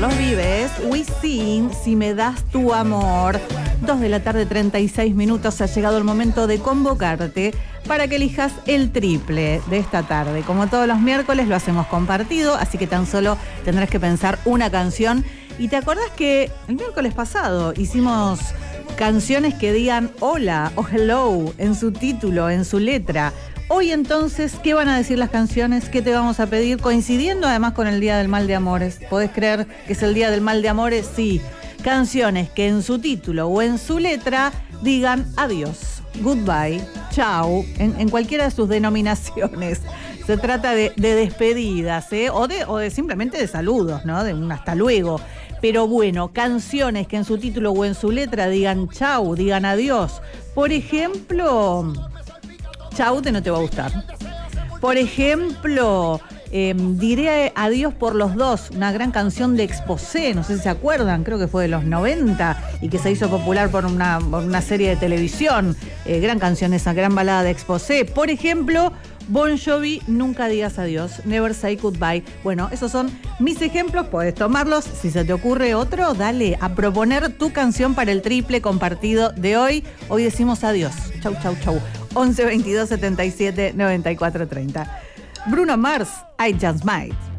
Carlos Vives, Wisin, Si me das tu amor. 2 de la tarde, 36 minutos. Ha llegado el momento de convocarte para que elijas el triple de esta tarde. Como todos los miércoles lo hacemos compartido, así que tan solo tendrás que pensar una canción. Y te acordás que el miércoles pasado hicimos canciones que digan hola o hello en su título, en su letra. Hoy entonces, ¿qué van a decir las canciones? ¿Qué te vamos a pedir? Coincidiendo además con el Día del Mal de Amores. ¿Podés creer que es el Día del Mal de Amores? Sí. Canciones que en su título o en su letra digan adiós, goodbye, chau, en cualquiera de sus denominaciones. Se trata de despedidas, ¿eh? o de simplemente de saludos, ¿no? De un hasta luego. Pero bueno, canciones que en su título o en su letra digan chau, digan adiós. Por ejemplo, chau no te va a gustar. Por ejemplo, diré adiós por los dos, una gran canción de Exposé, no sé si se acuerdan, creo que fue de los 90 y que se hizo popular por una serie de televisión. Gran canción esa, gran balada de Exposé. Por ejemplo, Bon Jovi, Nunca digas adiós, Never say goodbye. Bueno, esos son mis ejemplos, puedes tomarlos. Si se te ocurre otro, dale a proponer tu canción para el triple compartido de hoy. Hoy decimos adiós. Chau, chau, chau. 11 22 77 94 30. Bruno Mars, I Just Might.